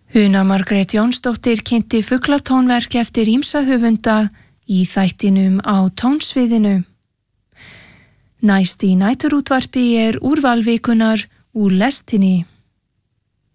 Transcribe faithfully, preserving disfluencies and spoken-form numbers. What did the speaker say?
Una Margrét Jónsdóttir kynnti fuglatónverk eftir ýmsa höfunda í þættinum á tónsviðinu. Næst í næturútvarpi er úrval vikunnar úr lestinni.